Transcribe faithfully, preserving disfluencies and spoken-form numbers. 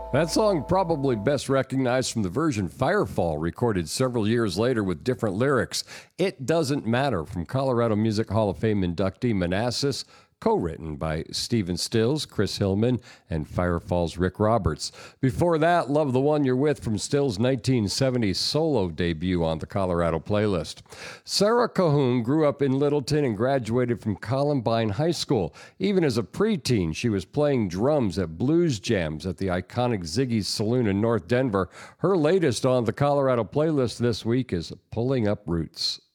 That song probably best recognized from the version Firefall, recorded several years later with different lyrics. It Doesn't Matter, from Colorado Music Hall of Fame inductee Manassas, co-written by Stephen Stills, Chris Hillman, and Firefall's Rick Roberts. Before that, Love the One You're With, from Stills' nineteen seventy solo debut on the Colorado playlist. Sarah Cahoon grew up in Littleton and graduated from Columbine High School. Even as a preteen, she was playing drums at blues jams at the iconic Ziggy's Saloon in North Denver. Her latest on the Colorado playlist this week is Pulling Up Roots.